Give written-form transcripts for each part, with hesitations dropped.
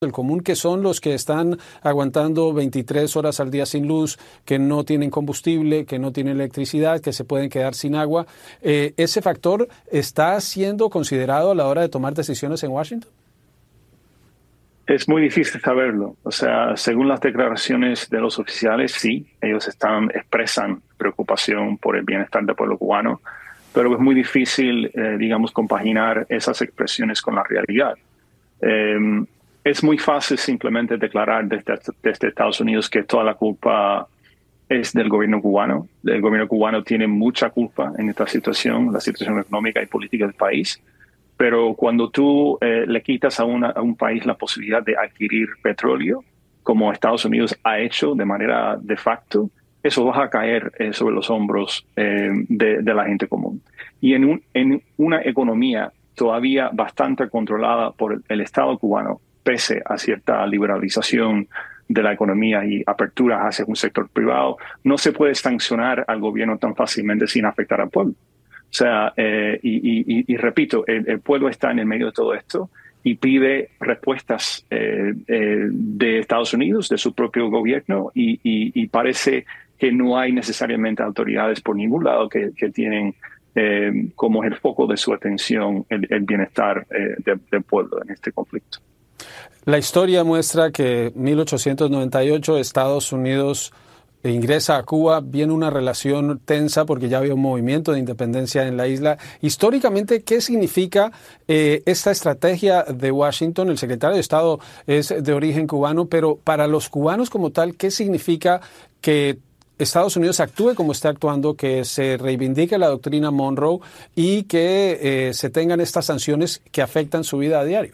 del común, que son los que están aguantando 23 horas al día sin luz, que no tienen combustible, que no tienen electricidad, que se pueden quedar sin agua. ¿Ese factor está siendo considerado a la hora de tomar decisiones en Washington? Es muy difícil saberlo. O sea, según las declaraciones de los oficiales, sí, ellos expresan preocupación por el bienestar del pueblo cubano, pero es muy difícil, compaginar esas expresiones con la realidad. Es muy fácil simplemente declarar desde Estados Unidos que toda la culpa es del gobierno cubano. El gobierno cubano tiene mucha culpa en esta situación, la situación económica y política del país. Pero cuando tú le quitas a un país la posibilidad de adquirir petróleo, como Estados Unidos ha hecho de manera de facto, eso va a caer sobre los hombros de la gente común. Y en una economía todavía bastante controlada por el Estado cubano, pese a cierta liberalización de la economía y aperturas hacia un sector privado, no se puede sancionar al gobierno tan fácilmente sin afectar al pueblo. O sea, y repito, el pueblo está en el medio de todo esto y pide respuestas de Estados Unidos, de su propio gobierno, y parece que no hay necesariamente autoridades por ningún lado que tienen como el foco de su atención el bienestar del pueblo en este conflicto. La historia muestra que en 1898 Estados Unidos ingresa a Cuba, viene una relación tensa porque ya había un movimiento de independencia en la isla. Históricamente, ¿qué significa esta estrategia de Washington? El secretario de Estado es de origen cubano, pero para los cubanos como tal, ¿qué significa que Estados Unidos actúe como está actuando, que se reivindique la doctrina Monroe y que se tengan estas sanciones que afectan su vida a diario?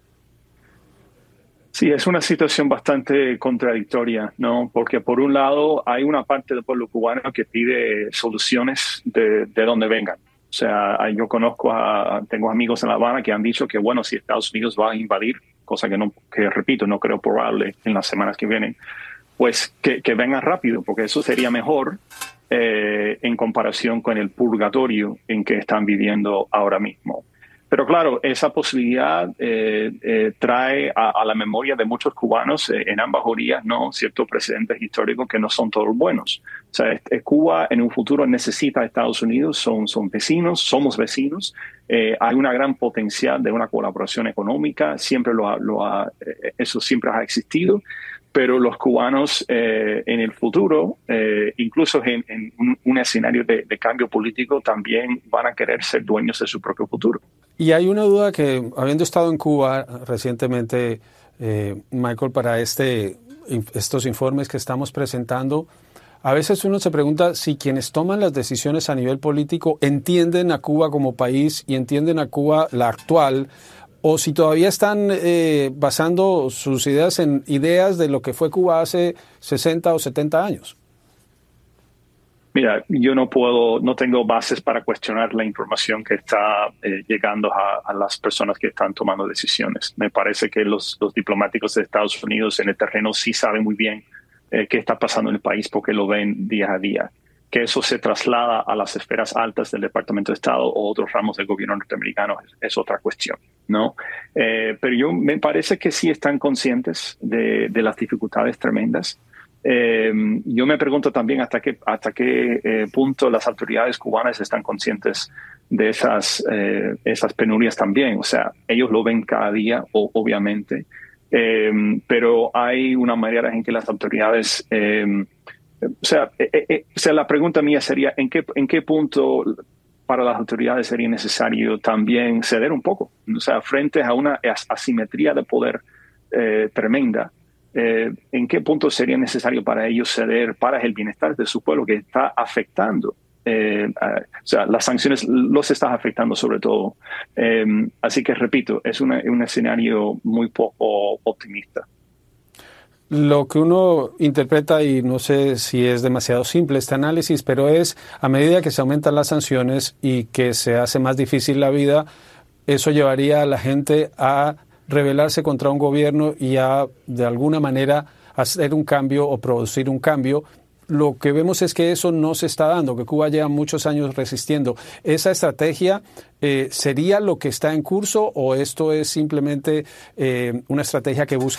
Sí, es una situación bastante contradictoria, ¿no? Porque por un lado hay una parte del pueblo cubano que pide soluciones de donde vengan. O sea, yo tengo amigos en La Habana que han dicho que, bueno, si Estados Unidos va a invadir, cosa que repito, no creo probable en las semanas que vienen, pues que vengan rápido, porque eso sería mejor en comparación con el purgatorio en que están viviendo ahora mismo. Pero claro, esa posibilidad trae a la memoria de muchos cubanos en ambas orillas, ¿no? Ciertos precedentes históricos que no son todos buenos. O sea, Cuba en un futuro necesita a Estados Unidos, son vecinos, somos vecinos. Hay una gran potencial de una colaboración económica, eso siempre ha existido. Pero los cubanos en el futuro, incluso en un escenario de cambio político, también van a querer ser dueños de su propio futuro. Y hay una duda que, habiendo estado en Cuba recientemente, Michael, para estos informes que estamos presentando, a veces uno se pregunta si quienes toman las decisiones a nivel político entienden a Cuba como país y entienden a Cuba la actual, o si todavía están basando sus ideas en ideas de lo que fue Cuba hace 60 o 70 años. Mira, yo no tengo bases para cuestionar la información que está llegando a las personas que están tomando decisiones. Me parece que los diplomáticos de Estados Unidos en el terreno sí saben muy bien qué está pasando en el país porque lo ven día a día. Que eso se traslada a las esferas altas del Departamento de Estado o otros ramos del gobierno norteamericano es otra cuestión, ¿no? Pero me parece que sí están conscientes de las dificultades tremendas. Yo me pregunto también hasta qué punto las autoridades cubanas están conscientes de esas penurias también. O sea, ellos lo ven cada día, obviamente, pero hay una manera en que las autoridades... O sea, la pregunta mía sería, ¿en qué punto para las autoridades sería necesario también ceder un poco? O sea, frente a una asimetría de poder tremenda, ¿en qué punto sería necesario para ellos ceder para el bienestar de su pueblo que está afectando? O sea, las sanciones los están afectando sobre todo. Así que, repito, es un escenario muy poco optimista. Lo que uno interpreta, y no sé si es demasiado simple este análisis, pero es a medida que se aumentan las sanciones y que se hace más difícil la vida, eso llevaría a la gente a rebelarse contra un gobierno y a, de alguna manera, hacer un cambio o producir un cambio lo que vemos es que eso no se está dando, que Cuba lleva muchos años resistiendo. ¿Esa estrategia sería lo que está en curso o esto es simplemente una estrategia que busca